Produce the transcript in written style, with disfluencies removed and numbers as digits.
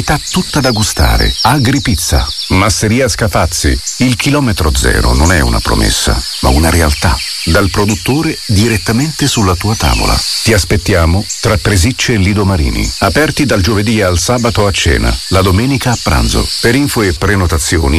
tutta da gustare. Agripizza. Masseria Scafazzi. Il chilometro zero non è una promessa, ma una realtà. Dal produttore direttamente sulla tua tavola. Ti aspettiamo tra Presicce e Lido Marini. Aperti dal giovedì al sabato a cena, la domenica a pranzo. Per info e prenotazioni